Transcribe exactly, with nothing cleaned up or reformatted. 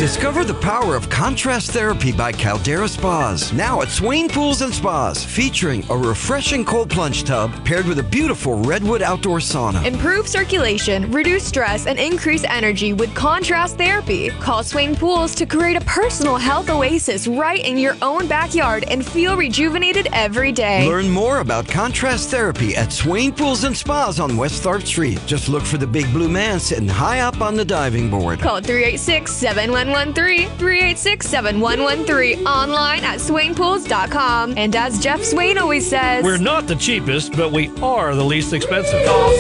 Discover the power of contrast therapy by Caldera Spas. Now at Swain Pools and Spas, featuring a refreshing cold plunge tub paired with a beautiful redwood outdoor sauna. Improve circulation, reduce stress, and increase energy with contrast therapy. Call Swain Pools to create a personal health oasis right in your own backyard and feel rejuvenated every day. Learn more about contrast therapy at Swain Pools and Spas on West Tharp Street. Just look for the big blue man sitting high up on the diving board. Call three eight six, seven one one three, three eight six, seven one one three, online at swain pools dot com. And as Jeff Swain always says, we're not the cheapest, but we are the least expensive.